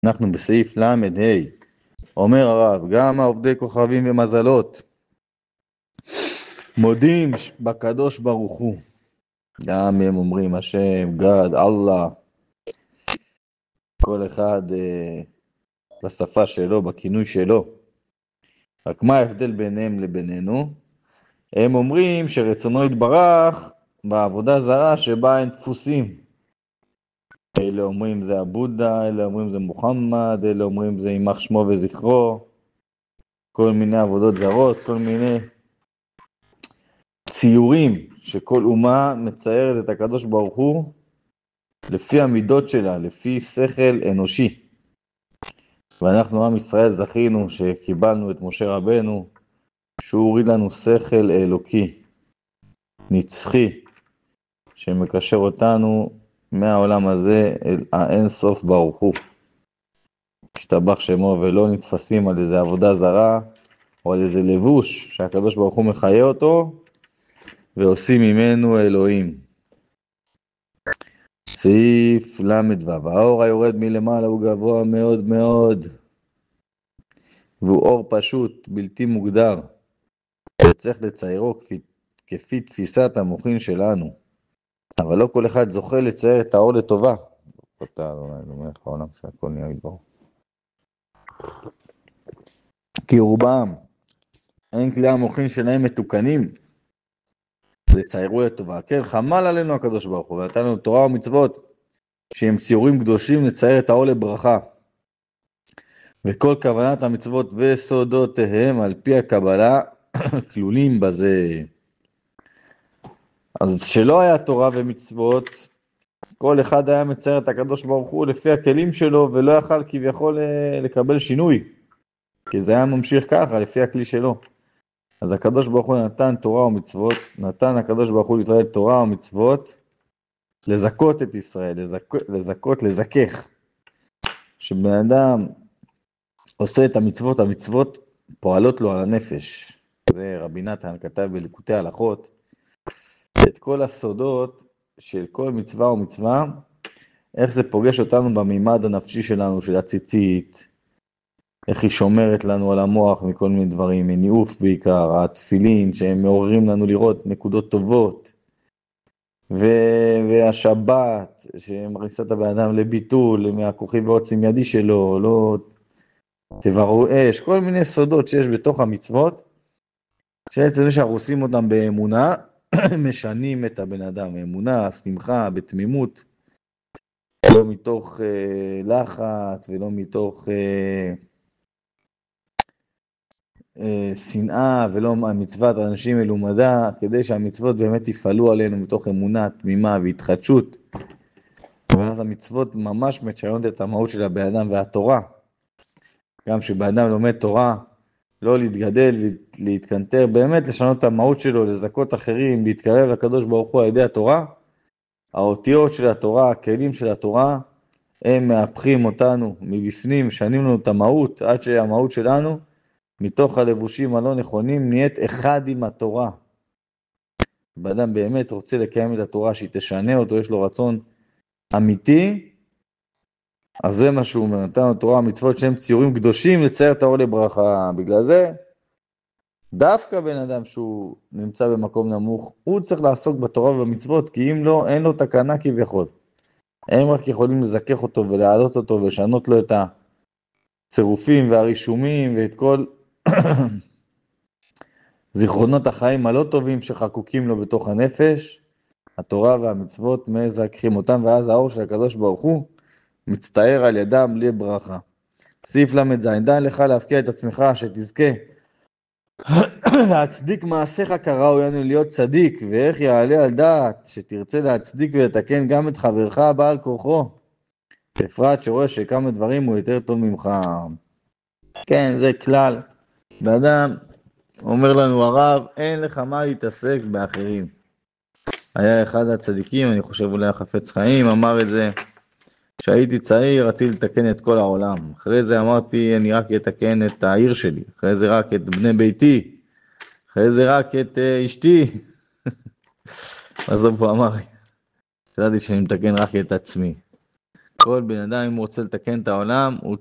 אנחנו בסעיף למד ה'. אומר הרב, גם העובדי כוכבים ומזלות מודים בקדוש ברוך הוא. גם הם אומרים השם, גד, אללה, כל אחד בשפה שלו, בכינוי שלו. רק מה ההבדל ביניהם לבינינו? הם אומרים שרצונו יתברך בעבודה זרה שבה הם דפוסים. אלה אומרים זה הבודה, אלה אומרים זה מוחמד, אלה אומרים זה יימח שמו וזכרו. כל מיני עבודות זרות, כל מיני ציורים שכל אומה מציירת את הקדוש ברוך הוא לפי המידות שלה, לפי שכל אנושי. ואנחנו עם ישראל זכינו שקיבלנו את משה רבנו, שהוא הוריד לנו שכל אלוקי, נצחי, שמקשר אותנו מהעולם הזה אל האין סוף ברוך הוא. השתבח שמו, ולא נתפסים על איזה עבודה זרה, או על איזה לבוש שהקדוש ברוך הוא מחיה אותו, ועושים ממנו אלוהים. סעיף למד ו'. האור היורד מלמעלה הוא גבוה מאוד מאוד, והוא אור פשוט, בלתי מוגדר. וצריך לציירו כפי תפיסת המוחין שלנו. אבל לא כל אחד זוכה לצייר את האור לטובה. העולם שהכל נהיה ברור. כי רובם, אין כלי המוחין שלהם מתוקנים, לציירו לטובה. כן, חמל עלינו הקדוש ברוך הוא, ונתן לנו תורה ומצוות, שהם ציורים קדושים לצייר את האור לברכה. וכל כוונת המצוות וסודותיהם על פי הקבלה כלולים בזה. אז שלא היה תורה ומצוות, כל אחד היה מצייר את הקדוש ברוך הוא לפי הכלים שלו, ולא יכל כביכול לקבל שינוי, כי זה היה ממשיך ככה, לפי הכלי שלו. אז הקדוש ברוך הוא נתן תורה ומצוות, נתן הקדוש ברוך הוא לישראל תורה ומצוות, לזכות את ישראל, לזכך. שבן אדם עושה את המצוות, המצוות פועלות לו על הנפש. זה רבי נתן כתב בליקוטי הלכות, את כל הסודות של כל מצווה ומצווה, איך זה פוגש אותנו במימד הנפשי שלנו, של הציצית, איך היא שומרת לנו על המוח מכל מיני דברים, מניאוף בעיקר, התפילין שהם מעוררים לנו לראות נקודות טובות, והשבת שמריסת הבן אדם לביטול, מהכוחי ועוצם ידי שלו, לא תברו אש, כל מיני סודות שיש בתוך המצוות, שעצם זה שאנחנו עושים אותם באמונה, משנים את הבן אדם, אמונה, שמחה, בתמימות, לא מתוך לחץ ולא מתוך שנאה ולא מצוות אנשים מלומדה, כדי שהמצוות באמת יפעלו עלינו מתוך אמונה, תמימה והתחדשות. ואז המצוות ממש משנות את המהות של הבן אדם והתורה. גם שבן אדם לומד תורה, לא להתגדל ולהתקנטר, באמת לשנות את המהות שלו, לזכות אחרים, להתקרב לקדוש ברוך הוא על ידי התורה. האותיות של התורה, הכלים של התורה, הם מהפכים אותנו מבפנים, משנים לנו את המהות, עד שהמהות שלנו, מתוך הלבושים הלא נכונים, נהיית אחד עם התורה. באדם באמת רוצה לקיים את התורה, שהיא תשנה אותו, יש לו רצון אמיתי, אז זה מה שהוא אומר, נתן לו תורה המצוות שהם ציורים קדושים לצייר את האור לברכה. בגלל זה, דווקא בן אדם שהוא נמצא במקום נמוך, הוא צריך לעסוק בתורה ובמצוות, כי אם לא, אין לו תקנה כביכול. הם רק יכולים לזכך אותו ולהעלות אותו ולשנות לו את הצירופים והרישומים ואת כל זיכרונות החיים הלא טובים שחקוקים לו בתוך הנפש. התורה והמצוות מזככים אותם, ואז האור של הקדוש ברוך הוא מצטער על ידם לברכה. סעיף למד ז'. דע לך להפקיע את עצמך שתזכה להצדיק מעשיך כראוי לנו להיות צדיק, ואיך יעלה על דעת שתרצה להצדיק ולתקן גם את חברך בעל כורחו, בפרט שרואה שכמה דברים הוא יותר טוב ממך. כן, זה כלל. באדם אומר לנו הרב, אין לך מה להתעסק באחרים. היה אחד הצדיקים, אני חושב אולי החפץ חיים, אמר את זה, כשהייתי צעיר רציתי לתקן את כל העולם. אחרי זה אמרתי, אני רק אתקן את העיר שלי, אחרי זה רק את בני ביתי, אחרי זה רק את אשתי. אז הוא אמר, ידעתי שאני מתקן רק את עצמי. כל בן אדם, אם הוא רוצה לתקן את העולם, הוא